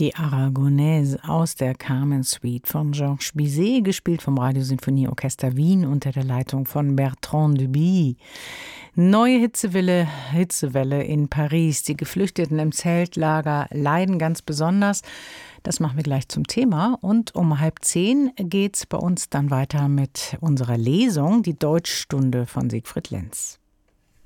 Die Aragonaise aus der Carmen Suite von Georges Bizet, gespielt vom Radiosinfonieorchester Wien unter der Leitung von Bertrand Duby. Neue Hitzewelle in Paris. Die Geflüchteten im Zeltlager leiden ganz besonders. Das machen wir gleich zum Thema. Und um 9:30 geht's bei uns dann weiter mit unserer Lesung, die Deutschstunde von Siegfried Lenz.